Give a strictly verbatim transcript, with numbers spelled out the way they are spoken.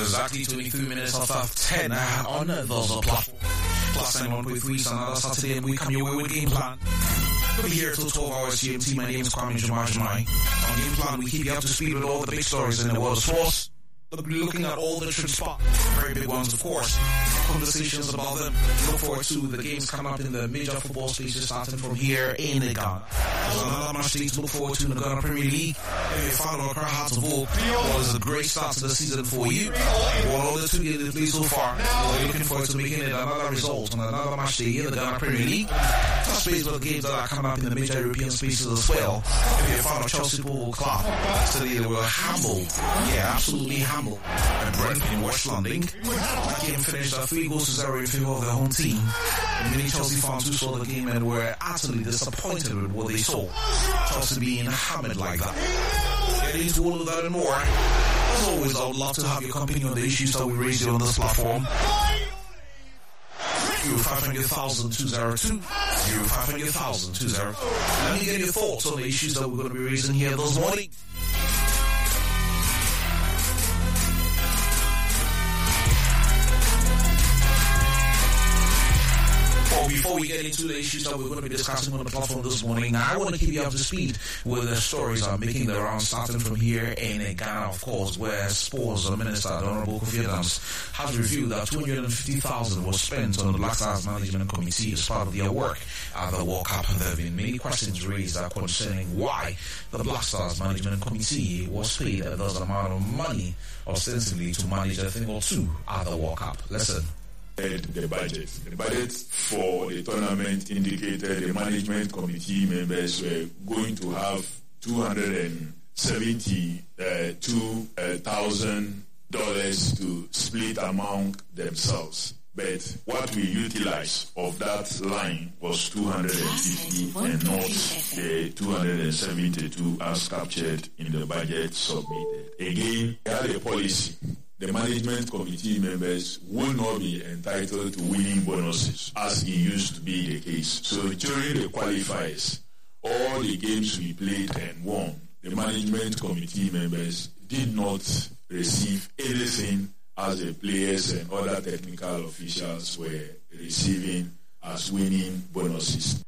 Exactly twenty-three minutes after ten uh, on the platform. Plus nine one point three, so another Saturday, and we come your way with Game Plan. We'll be here till twelve hours G M T. My name is Kwame Jamar Jamai. On Game Plan, we keep you up to speed with all the big stories in the world of sports. Looking at all the transport, very big ones, of course. Conversations about them. Look forward to the games coming up in the major football spaces starting from here in Ghana. There's another match to look forward to in the Ghana Premier League. If you follow Accra Hearts of Oak, well, it's a great start to the season for you. Well, all the two games played so far, well, you're looking forward to making it another result on another match day in the Ghana Premier League. Touch base with the games that are coming up in the major European spaces as well. If you follow Chelsea Football Club, so they were humbled. Yeah, absolutely humbled. And Brentford in West London. That game finished at three goals to zero in favour of their home team. And many Chelsea fans who saw the game and were utterly disappointed with what they saw. Chelsea being hammered like that. Getting into all of that and more. As always, I would love to have your company on the issues that we raise here on this platform. Zero five hundred thousand two zero two. Zero five hundred thousand two zero. Let me get your thoughts on the issues that we're going to be raising here this morning. Before we get into the issues that we're going to be discussing on the platform this morning, I want to keep you up to speed with the stories that are making the rounds starting from here in Ghana, of course, where Sports Minister, the Honorable Kofi Adams, has revealed that two hundred fifty thousand was spent on the Black Stars Management Committee as part of their work at the World Cup. There have been many questions raised concerning why the Black Stars Management Committee was paid those amount of money ostensibly to manage a thing or two at the World Cup. Listen. The budget. The budget for the tournament indicated the management committee members were going to have two hundred seventy-two thousand dollars to split among themselves. But what we utilized of that line was two hundred fifty and not the two hundred seventy-two as captured in the budget submitted. Again, we had a policy. The management committee members will not be entitled to winning bonuses as it used to be the case. So during the qualifiers, all the games we played and won, the management committee members did not receive anything as the players and other technical officials were receiving as winning bonuses.